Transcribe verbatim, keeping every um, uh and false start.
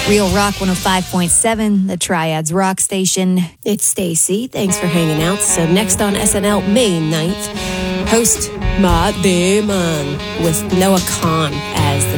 Real Rock one oh five point seven, the Triads Rock Station. It's Stacy. Thanks for hanging out. So next on S N L, May ninth, host Matt Damon with Noah Khan as the